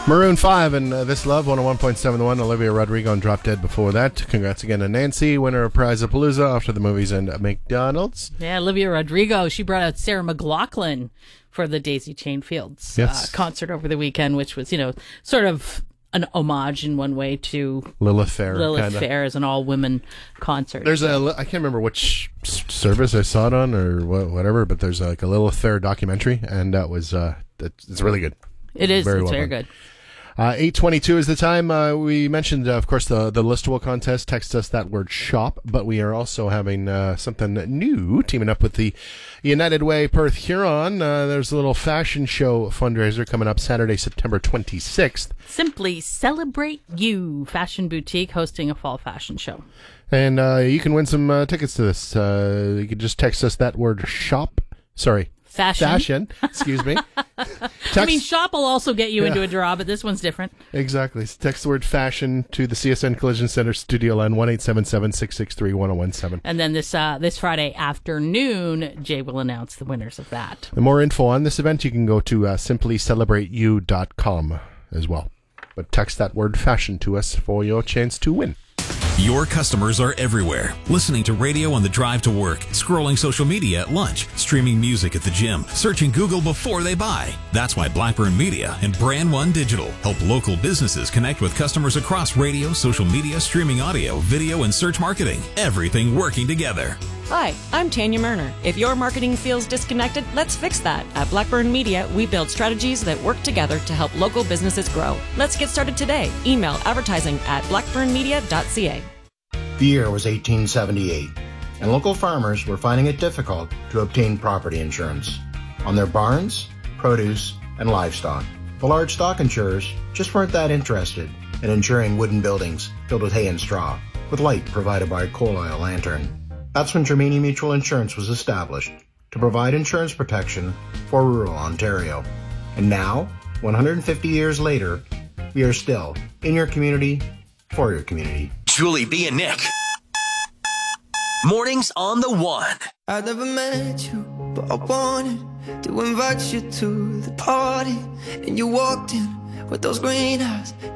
Maroon 5 and This Love, 101.7 The One. Olivia Rodrigo and Drop Dead before that. Congrats again to Nancy, winner of Prize of Palooza, off to the movies and McDonald's. Yeah, Olivia Rodrigo, she brought out Sarah McLachlan for the Daisy Chain Fields concert over the weekend, which was, sort of an homage in one way to Lilith Fair. Lilith Fair as an all-women concert. There's I can't remember which service I saw it on or whatever, but there's like a Lilith Fair documentary, and that was, it's really good. It is. It's very good. 8:22 is the time. We mentioned, of course, the Listable contest. Text us that word shop, but we are also having something new, teaming up with the United Way Perth Huron. There's a little fashion show fundraiser coming up Saturday, September 26th. Simply Celebrate You Fashion Boutique hosting a fall fashion show. And you can win some tickets to this. You can just text us that word shop. Sorry. Fashion. Excuse me. Shop will also get you into a draw, but this one's different. Exactly. Text the word fashion to the CSN Collision Center studio line 1-877-663-1017. And then this Friday afternoon, Jay will announce the winners of that. The more info on this event, you can go to simplycelebrateyou.com as well. But text that word fashion to us for your chance to win. Your customers are everywhere, listening to radio on the drive to work, scrolling social media at lunch, streaming music at the gym, searching Google before they buy. That's why Blackburn Media and Brand One Digital help local businesses connect with customers across radio, social media, streaming audio, video, and search marketing. Everything working together. Hi, I'm Tanya Murner. If your marketing feels disconnected, let's fix that. At Blackburn Media, we build strategies that work together to help local businesses grow. Let's get started today. Email advertising@blackburnmedia.ca. The year was 1878, and local farmers were finding it difficult to obtain property insurance on their barns, produce, and livestock. The large stock insurers just weren't that interested in insuring wooden buildings filled with hay and straw, with light provided by a coal oil lantern. That's when Germania Mutual Insurance was established to provide insurance protection for rural Ontario. And now, 150 years later, we are still in your community, for your community. Julie B. and Nick. Mornings on the One. I never met you, but I wanted to invite you to the party. And you walked in with those green eyes.